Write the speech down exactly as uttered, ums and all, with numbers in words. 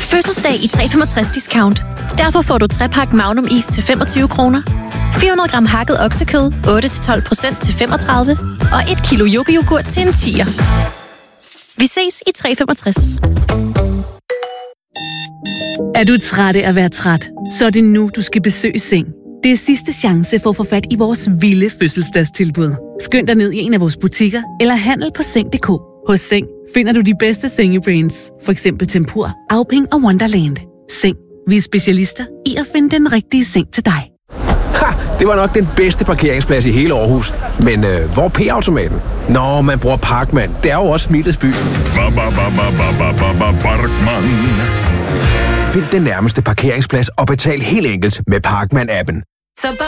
fødselsdag i tre femogtres discount. Derfor får du tre-pakke Magnum is til femogtyve kroner, fire hundrede gram hakket oksekød otte til tolv procent til femogtredive og et kilo yoghurt til en tier. Vi ses i tre femogtres. Er du træt af at være træt? Så er det nu, du skal besøge Seng. Det er sidste chance for at få fat i vores vilde fødselsdagstilbud. Skynd dig ned i en af vores butikker eller handel på seng punktum d k. Hos Seng finder du de bedste sengebrands, for eksempel Tempur, Auping og Wonderland. Seng. Vi er specialister i at finde den rigtige seng til dig. Ha! Det var nok den bedste parkeringsplads i hele Aarhus. Men øh, hvor er P-automaten? Nå, man bruger Parkman. Det er jo også smilets by. Parkman. Find den nærmeste parkeringsplads og betal helt enkelt med Parkman-appen.